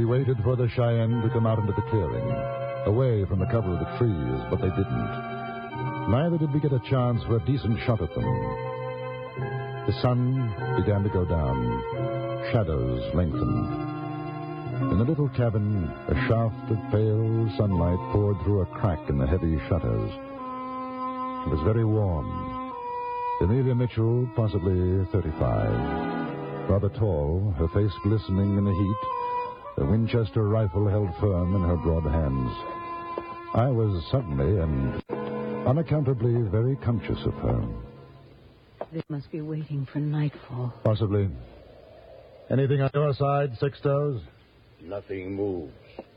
We waited for the Cheyenne to come out into the clearing, away from the cover of the trees, but they didn't. Neither did we get a chance for a decent shot at them. The sun began to go down. Shadows lengthened. In the little cabin, a shaft of pale sunlight poured through a crack in the heavy shutters. It was very warm. Amelia Mitchell, possibly 35. Rather tall, her face glistening in the heat, a Winchester rifle held firm in her broad hands. I was suddenly and unaccountably very conscious of her. They must be waiting for nightfall. Possibly. Anything on your side, Sixtoes? Nothing moves.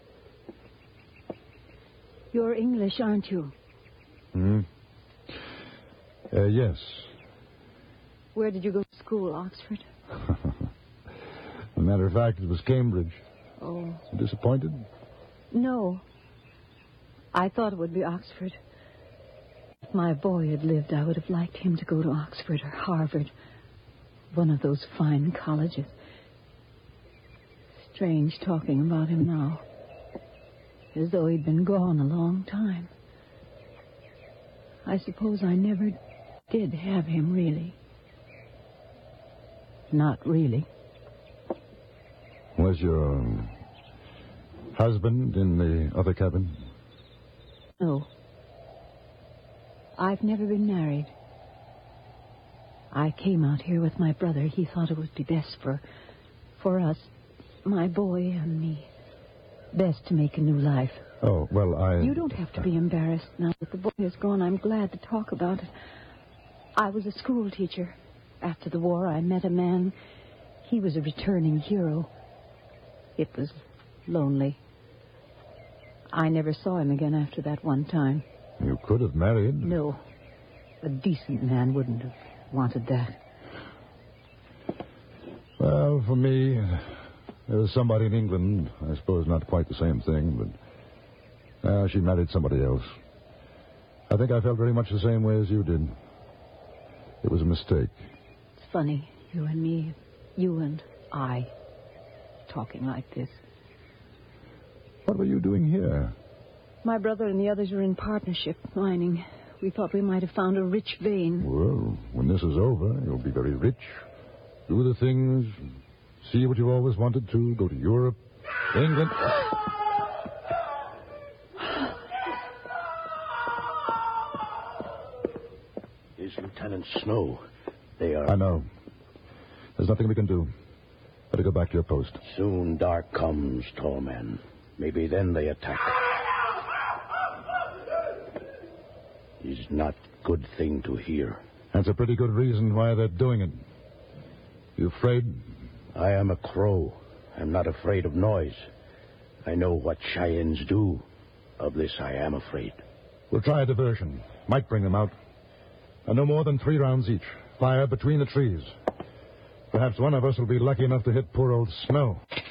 You're English, aren't you? Yes. Where did you go to school, Oxford? As a matter of fact, it was Cambridge. Oh. Disappointed? No. I thought it would be Oxford. If my boy had lived, I would have liked him to go to Oxford or Harvard. One of those fine colleges. Strange talking about him now. As though he'd been gone a long time. I suppose I never did have him, really. Not really. Was your husband in the other cabin? No. I've never been married. I came out here with my brother. He thought it would be best for us, my boy and me. Best to make a new life. Oh, well, You don't have to be embarrassed now that the boy is gone. I'm glad to talk about it. I was a school teacher. After the war, I met a man. He was a returning hero. It was lonely. I never saw him again after that one time. You could have married. No. A decent man wouldn't have wanted that. Well, for me, there was somebody in England. I suppose not quite the same thing, but she married somebody else. I think I felt very much the same way as you did. It was a mistake. It's funny, you and me, you and I, talking like this. What were you doing here? My brother and the others were in partnership mining. We thought we might have found a rich vein. Well, when this is over, you'll be very rich. Do the things, see what you've always wanted to, go to Europe, England. Is Lieutenant Snow. They are... I know. There's nothing we can do. Better go back to your post. Soon dark comes, tall man. Maybe then they attack. Is not good thing to hear. That's a pretty good reason why they're doing it. You afraid? I am a crow. I'm not afraid of noise. I know what Cheyennes do. Of this I am afraid. We'll try a diversion. Might bring them out. And no more than 3 rounds each. Fire between the trees. Perhaps one of us will be lucky enough to hit poor old Snow.